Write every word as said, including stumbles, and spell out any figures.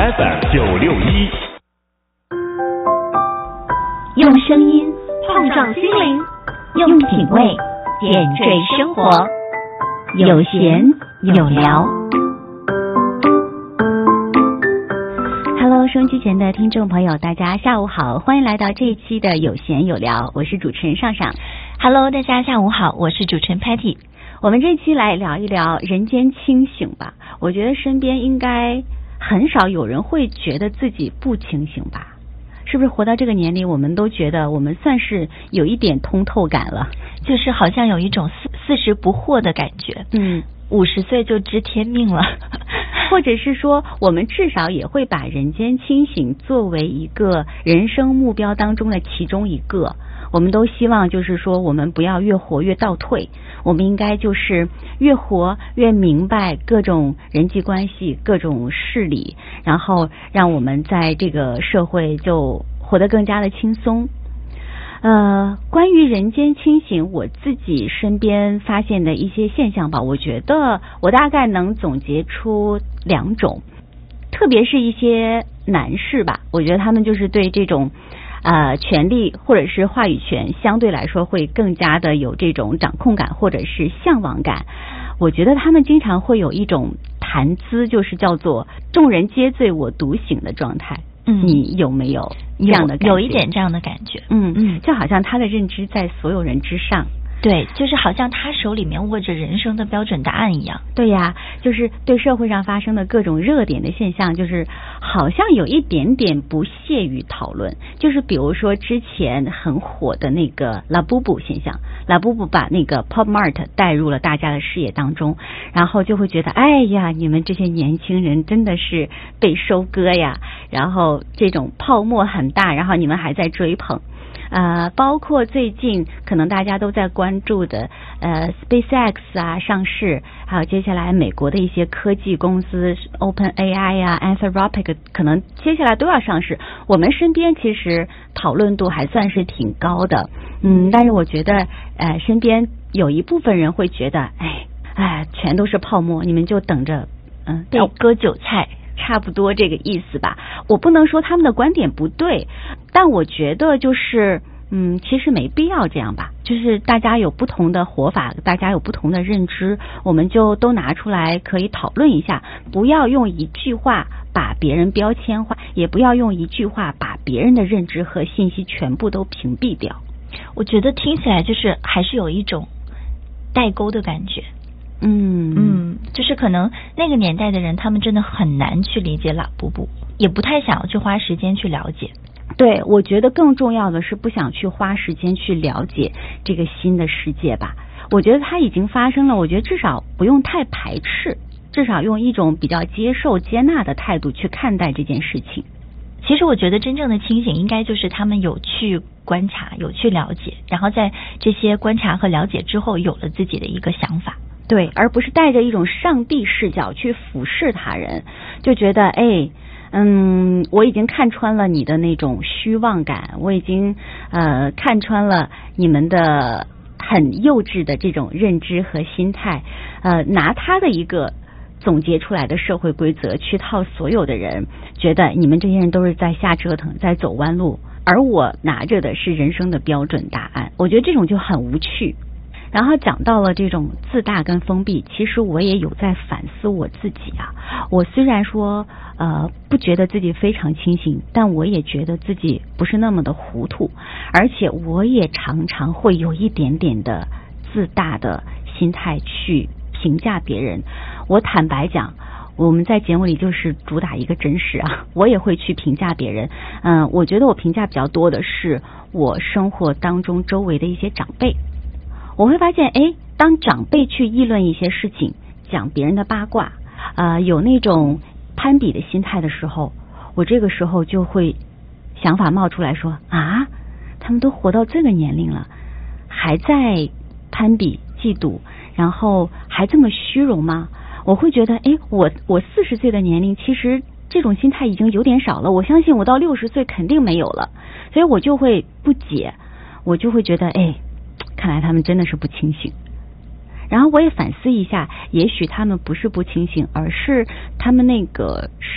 F M 九六一， 用声音碰撞心灵，用品味点缀生活，有闲有聊。Hello， 收音机前的听众朋友，大家下午好，欢迎来到这一期的有闲有聊，我是主持人上上。 Hello， 大家下午好，我是主持人 Patty。 我们这期来聊一聊人间清醒吧。我觉得身边应该很少有人会觉得自己不清醒吧？是不是活到这个年龄，我们都觉得我们算是有一点通透感了？ 就是好像有一种四四十不惑的感觉。 嗯， 五十岁就知天命了。 或者是说，我们至少也会把人间清醒作为一个人生目标当中的其中一个。我们都希望就是说，我们不要越活越倒退，我们应该就是越活越明白各种人际关系、各种事理，然后让我们在这个社会就活得更加的轻松。呃，关于人间清醒，我自己身边发现的一些现象吧，我觉得我大概能总结出两种，特别是一些男士吧，我觉得他们就是对这种呃权利或者是话语权相对来说会更加的有这种掌控感或者是向往感。我觉得他们经常会有一种谈资，就是叫做众人皆醉我独醒的状态。嗯，你有没有这样的感觉？ 有一点这样的感觉。 嗯嗯，就好像他的认知在所有人之上。 对，就是好像他手里面握着人生的标准答案一样。 对呀，就是对社会上发生的各种热点的现象，就是好像有一点点不屑于讨论。就是比如说之前很火的那个拉布布现象，拉布布把那个 Pop Mart 带入了大家的视野当中，然后就会觉得，哎呀，你们这些年轻人真的是被收割呀，然后这种泡沫很大，然后你们还在追捧。呃，包括最近可能大家都在关注的呃 SpaceX 啊上市，还有接下来美国的一些科技公司 OpenAI 呀、啊、Anthropic 可能接下来都要上市。我们身边其实讨论度还算是挺高的，嗯，但是我觉得呃身边有一部分人会觉得，哎哎，全都是泡沫，你们就等着嗯被割韭菜。 差不多这个意思吧。我不能说他们的观点不对，但我觉得就是嗯，其实没必要这样吧。就是大家有不同的活法，大家有不同的认知，我们就都拿出来可以讨论一下，不要用一句话把别人标签化，也不要用一句话把别人的认知和信息全部都屏蔽掉。 我觉得听起来就是还是有一种代沟的感觉。 嗯嗯，就是可能那个年代的人，他们真的很难去理解拉布布，也不太想要去花时间去了解。 对，我觉得更重要的是不想去花时间去了解这个新的世界吧。我觉得它已经发生了，我觉得至少不用太排斥，至少用一种比较接受接纳的态度去看待这件事情。 其实我觉得真正的清醒应该就是他们有去观察，有去了解，然后在这些观察和了解之后有了自己的一个想法。 对，而不是带着一种上帝视角去俯视他人，就觉得哎，嗯，我已经看穿了你的那种虚妄感，我已经呃看穿了你们的很幼稚的这种认知和心态，呃，拿他的一个总结出来的社会规则去套所有的人，觉得你们这些人都是在瞎折腾，在走弯路，而我拿着的是人生的标准答案。我觉得这种就很无趣。然后讲到了这种自大跟封闭，其实我也有在反思我自己啊。我虽然说呃不觉得自己非常清醒，但我也觉得自己不是那么的糊涂，而且我也常常会有一点点的自大的心态去评价别人。我坦白讲，我们在节目里就是主打一个真实啊，我也会去评价别人。嗯、呃，我觉得我评价比较多的是我生活当中周围的一些长辈。我会发现，哎，当长辈去议论一些事情，讲别人的八卦，呃，有那种攀比的心态的时候，我这个时候就会想法冒出来说，啊，他们都活到这个年龄了，还在攀比、嫉妒，然后还这么虚荣吗？我会觉得，哎，我我四十岁的年龄，其实这种心态已经有点少了。我相信我到六十岁肯定没有了，所以我就会不解，我就会觉得，哎。看来他们真的是不清醒。然后我也反思一下，也许他们不是不清醒，而是他们那个